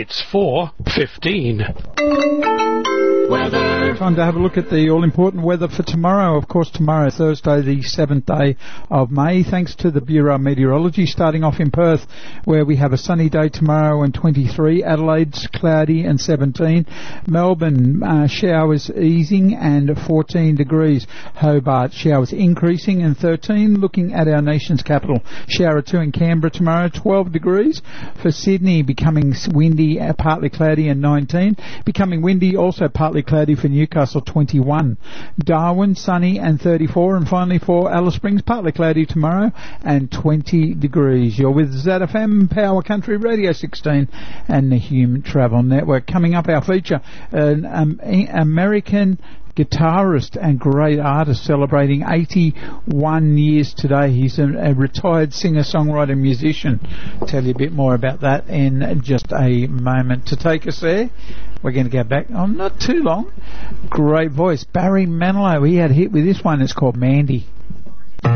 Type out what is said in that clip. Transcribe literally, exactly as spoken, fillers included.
It's four fifteen. Weather. Time to have a look at the all-important weather for tomorrow. Of course, tomorrow, Thursday, the seventh day of May, thanks to the Bureau of Meteorology. Starting off in Perth, where we have a sunny day tomorrow and twenty-three. Adelaide's cloudy and seventeen. Melbourne, uh, showers easing and fourteen degrees. Hobart, showers increasing and thirteen. Looking at our nation's capital, shower two in Canberra tomorrow, twelve degrees. For Sydney, becoming windy, uh, partly cloudy and nineteen. Becoming windy, also partly cloudy for Newcastle, twenty-one. Darwin, sunny and thirty-four. And finally for Alice Springs, partly cloudy tomorrow and twenty degrees. You're with Z F M, Power Country Radio sixteen and the Hume Travel Network. Coming up, our feature, an um, American guitarist and great artist celebrating eighty-one years today. He's a, a retired singer-songwriter musician. I'll tell you a bit more about that in just a moment. To take us there, we're going to go back, oh, not too long. Great voice. Barry Manilow, he had a hit with this one. It's called Mandy.